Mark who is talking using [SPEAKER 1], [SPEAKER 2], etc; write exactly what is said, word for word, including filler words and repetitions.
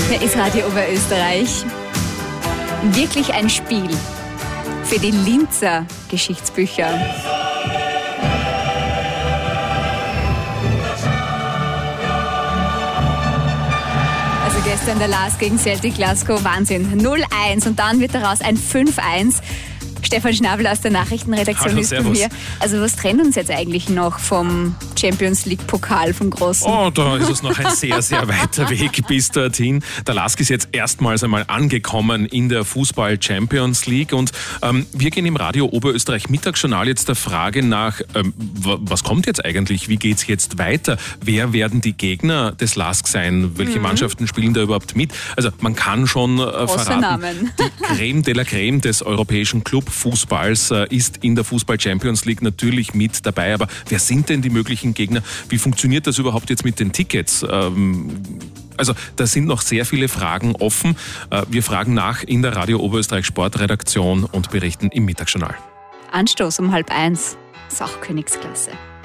[SPEAKER 1] Hier ist Radio Oberösterreich. Wirklich ein Spiel für die Linzer Geschichtsbücher. Also gestern der Lars gegen Celtic Glasgow, Wahnsinn. null eins und dann wird daraus ein fünf eins. Stefan Schnabel aus der Nachrichtenredaktion
[SPEAKER 2] Hallo,
[SPEAKER 1] ist bei mir. Also was trennt uns jetzt eigentlich noch vom Champions League Pokal, vom Großen?
[SPEAKER 2] Oh, da ist es noch ein sehr, sehr weiter Weg bis dorthin. Der Lask ist jetzt erstmals einmal angekommen in der Fußball Champions League und ähm, wir gehen im Radio Oberösterreich Mittagsjournal jetzt der Frage nach, ähm, was kommt jetzt eigentlich? Wie geht's jetzt weiter? Wer werden die Gegner des Lask sein? Welche mhm. Mannschaften spielen da überhaupt mit? Also man kann schon äh, verraten,
[SPEAKER 1] Namen.
[SPEAKER 2] Die Creme de la Creme des europäischen Clubfußballs äh, ist in der Fußball Champions League natürlich mit dabei. Aber wer sind denn die möglichen Gegner? Wie funktioniert das überhaupt jetzt mit den Tickets? Ähm, also da sind noch sehr viele Fragen offen. Äh, wir fragen nach in der Radio Oberösterreich Sportredaktion und berichten im Mittagsjournal.
[SPEAKER 1] Anstoß um halb eins. Ist auch Königsklasse.